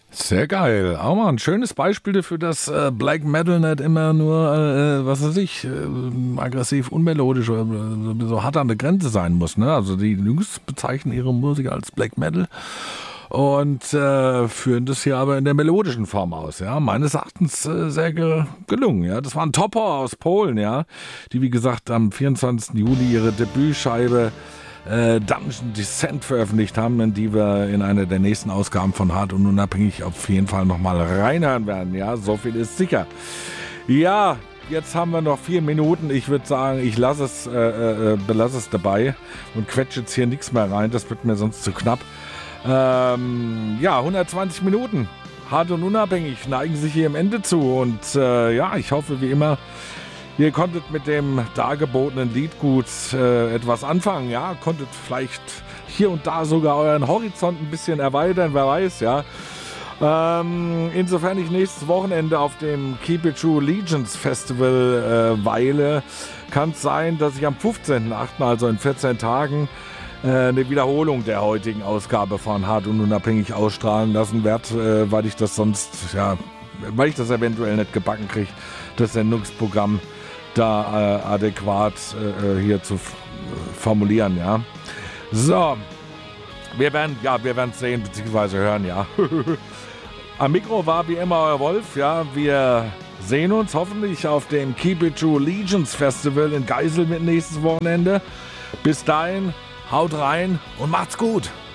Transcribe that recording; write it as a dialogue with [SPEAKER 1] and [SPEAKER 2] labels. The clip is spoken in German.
[SPEAKER 1] Sehr geil. Auch mal ein schönes Beispiel dafür, dass Black Metal nicht immer nur, was weiß ich, aggressiv, unmelodisch oder so hart an der Grenze sein muss. Ne? Also die Jungs bezeichnen ihre Musik als Black Metal und führen das hier aber in der melodischen Form aus. Ja, meines Erachtens sehr gelungen. Ja, das waren Topper aus Polen, ja, die wie gesagt am 24. Juli ihre Debütscheibe Dungeon Descent veröffentlicht haben, in die wir in einer der nächsten Ausgaben von Hart und Unabhängig auf jeden Fall nochmal reinhören werden. Ja, so viel ist sicher. Ja, jetzt haben wir noch 4 Minuten. Ich würde sagen, ich belasse es dabei und quetsche jetzt hier nichts mehr rein. Das wird mir sonst zu knapp. Ja, 120 Minuten. Hart und Unabhängig neigen sich hier im Ende zu. Und ja, ich hoffe wie immer, ihr konntet mit dem dargebotenen Liedgut etwas anfangen, ja, konntet vielleicht hier und da sogar euren Horizont ein bisschen erweitern, wer weiß, ja. Insofern ich nächstes Wochenende auf dem Keep It True Legions Festival weile, kann es sein, dass ich am 15.8., also in 14 Tagen, eine Wiederholung der heutigen Ausgabe von Hart und Unabhängig ausstrahlen lassen werde, weil ich das eventuell nicht gebacken kriege, das Sendungsprogramm da adäquat hier zu formulieren, ja. So, wir werden es sehen bzw. hören, ja. Am Mikro war wie immer euer Wolf, ja. Wir sehen uns hoffentlich auf dem Keep It True Legions Festival in Geisel mit nächstes Wochenende. Bis dahin, haut rein und macht's gut.